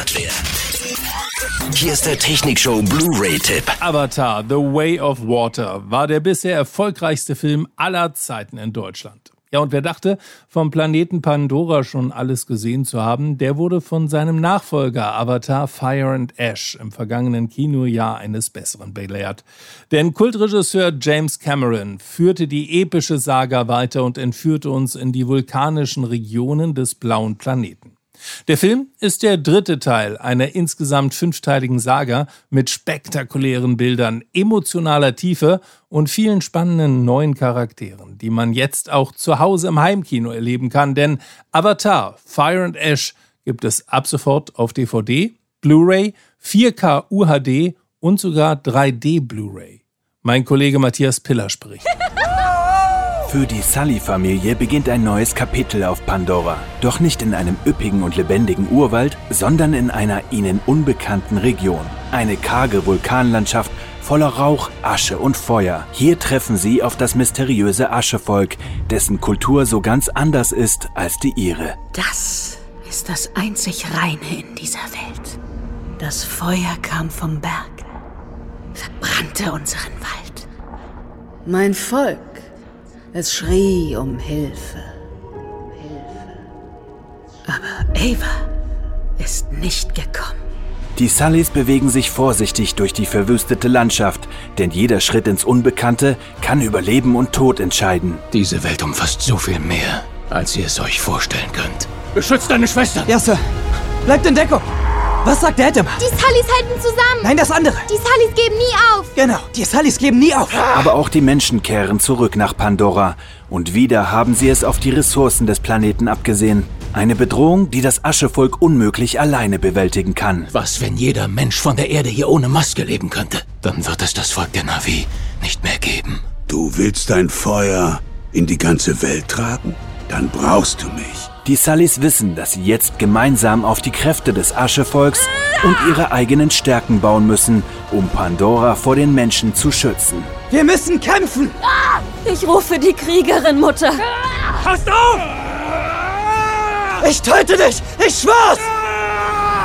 Hardware. Hier ist der Technikshow Blu-ray-Tipp. Avatar: The Way of Water war der bisher erfolgreichste Film aller Zeiten in Deutschland. Ja, und wer dachte, vom Planeten Pandora schon alles gesehen zu haben, der wurde von seinem Nachfolger Avatar: Fire and Ash im vergangenen Kinojahr eines Besseren belehrt. Denn Kultregisseur James Cameron führte die epische Saga weiter und entführte uns in die vulkanischen Regionen des blauen Planeten. Der Film ist der dritte Teil einer insgesamt 5-teiligen Saga mit spektakulären Bildern, emotionaler Tiefe und vielen spannenden neuen Charakteren, die man jetzt auch zu Hause im Heimkino erleben kann. Denn Avatar: Fire and Ash gibt es ab sofort auf DVD, Blu-ray, 4K UHD und sogar 3D Blu-ray. Mein Kollege Matthias Piller spricht. Für die Sully-Familie beginnt ein neues Kapitel auf Pandora. Doch nicht in einem üppigen und lebendigen Urwald, sondern in einer ihnen unbekannten Region. Eine karge Vulkanlandschaft voller Rauch, Asche und Feuer. Hier treffen sie auf das mysteriöse Aschevolk, dessen Kultur so ganz anders ist als die ihre. Das ist das einzig Reine in dieser Welt. Das Feuer kam vom Berg, verbrannte unseren Wald. Mein Volk, es schrie um Hilfe. Aber Ava ist nicht gekommen. Die Sullys bewegen sich vorsichtig durch die verwüstete Landschaft, denn jeder Schritt ins Unbekannte kann über Leben und Tod entscheiden. Diese Welt umfasst so viel mehr, als ihr es euch vorstellen könnt. Beschützt deine Schwester! Ja, Sir. Bleibt in Deckung! Was sagt der Adam? Die Sullys halten zusammen! Nein, das andere! Die Sullys geben nie auf! Genau, die Sullys geben nie auf! Aber auch die Menschen kehren zurück nach Pandora. Und wieder haben sie es auf die Ressourcen des Planeten abgesehen. Eine Bedrohung, die das Aschevolk unmöglich alleine bewältigen kann. Was, wenn jeder Mensch von der Erde hier ohne Maske leben könnte? Dann wird es das Volk der Na'vi nicht mehr geben. Du willst dein Feuer in die ganze Welt tragen? Dann brauchst du mich. Die Sullys wissen, dass sie jetzt gemeinsam auf die Kräfte des Aschevolks und ihre eigenen Stärken bauen müssen, um Pandora vor den Menschen zu schützen. Wir müssen kämpfen! Ich rufe die Kriegerin, Mutter! Passt auf! Ich töte dich! Ich schwör's!